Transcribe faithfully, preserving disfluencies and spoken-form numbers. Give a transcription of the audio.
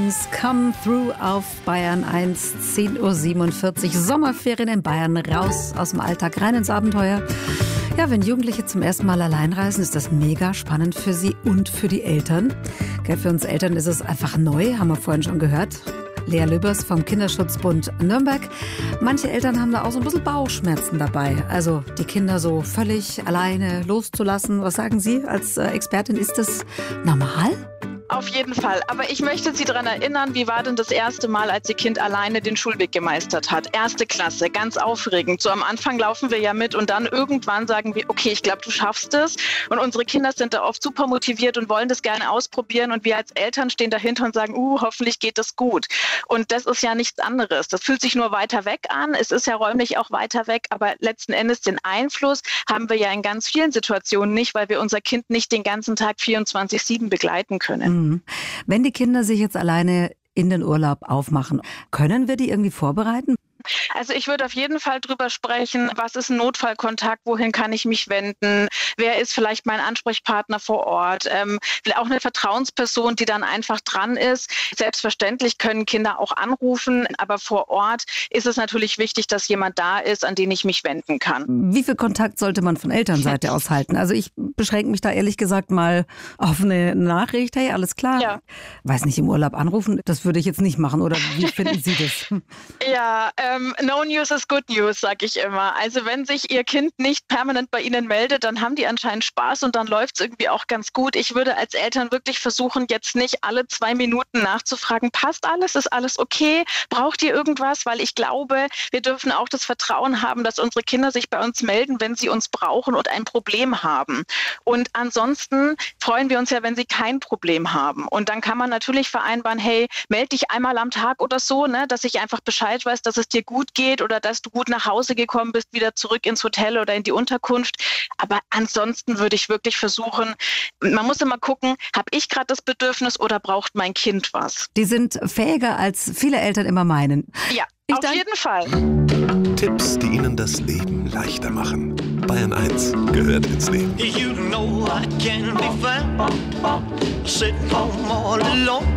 Dreams Come Through auf Bayern eins, zehn Uhr siebenundvierzig. Sommerferien in Bayern, raus aus dem Alltag, rein ins Abenteuer. Ja, wenn Jugendliche zum ersten Mal allein reisen, ist das mega spannend für sie und für die Eltern. Gell, für uns Eltern ist es einfach neu, haben wir vorhin schon gehört. Lea Lübbers vom Kinderschutzbund Nürnberg. Manche Eltern haben da auch so ein bisschen Bauchschmerzen dabei. Also die Kinder so völlig alleine loszulassen. Was sagen Sie als Expertin? Ist das normal? Auf jeden Fall. Aber ich möchte Sie daran erinnern, wie war denn das erste Mal, als Ihr Kind alleine den Schulweg gemeistert hat? Erste Klasse, ganz aufregend. So am Anfang laufen wir ja mit und dann irgendwann sagen wir, okay, ich glaube, du schaffst es. Und unsere Kinder sind da oft super motiviert und wollen das gerne ausprobieren. Und wir als Eltern stehen dahinter und sagen, uh, hoffentlich geht das gut. Und das ist ja nichts anderes. Das fühlt sich nur weiter weg an. Es ist ja räumlich auch weiter weg. Aber letzten Endes den Einfluss haben wir ja in ganz vielen Situationen nicht, weil wir unser Kind nicht den ganzen Tag vierundzwanzig sieben begleiten können. Wenn die Kinder sich jetzt alleine in den Urlaub aufmachen, können wir die irgendwie vorbereiten? Also ich würde auf jeden Fall drüber sprechen, was ist ein Notfallkontakt, wohin kann ich mich wenden, wer ist vielleicht mein Ansprechpartner vor Ort, ähm, auch eine Vertrauensperson, die dann einfach dran ist. Selbstverständlich können Kinder auch anrufen, aber vor Ort ist es natürlich wichtig, dass jemand da ist, an den ich mich wenden kann. Wie viel Kontakt sollte man von Elternseite aus halten? Also ich beschränke mich da ehrlich gesagt mal auf eine Nachricht, hey, alles klar. Ja. Weiß nicht, im Urlaub anrufen, das würde ich jetzt nicht machen, oder wie finden Sie das? Ja, ähm, no news is good news, sage ich immer. Also wenn sich Ihr Kind nicht permanent bei Ihnen meldet, dann haben die anscheinend Spaß und dann läuft es irgendwie auch ganz gut. Ich würde als Eltern wirklich versuchen, jetzt nicht alle zwei Minuten nachzufragen, passt alles, ist alles okay, braucht ihr irgendwas? Weil ich glaube, wir dürfen auch das Vertrauen haben, dass unsere Kinder sich bei uns melden, wenn sie uns brauchen und ein Problem haben. Und ansonsten freuen wir uns ja, wenn sie kein Problem haben. Und dann kann man natürlich vereinbaren, hey, melde dich einmal am Tag oder so, ne, dass ich einfach Bescheid weiß, dass es dir gut geht oder dass du gut nach Hause gekommen bist, wieder zurück ins Hotel oder in die Unterkunft. Aber ansonsten würde ich wirklich versuchen, man muss immer gucken, habe ich gerade das Bedürfnis oder braucht mein Kind was? Die sind fähiger, als viele Eltern immer meinen. Ja, ich auf jeden Fall. Tipps, die Ihnen das Leben leichter machen. Bayern eins gehört ins Leben. You know I can't be found sitting home all alone.